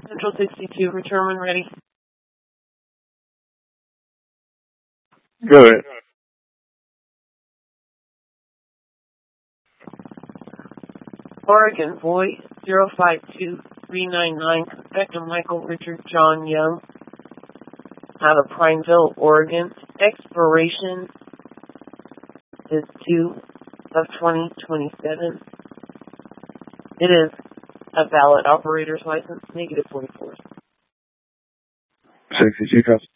Central 62, return when ready. Go ahead. Oregon, boy, 052399, Detective Michael Richard John Young, out of Prineville, Oregon. Expiration is 2/2027. It is a valid operator's license, -44. 62 cups.